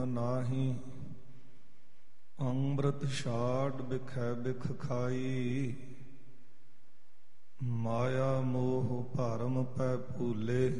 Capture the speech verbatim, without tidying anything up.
ਨਾਹੀਂ। ਅੰਮ੍ਰਿਤ ਛਾੜ ਬਿਖੈ ਬਿਖ ਖਾਈ, ਮਾਇਆ ਮੋਹ ਭਰਮ ਪੈ ਭੂਲੇ।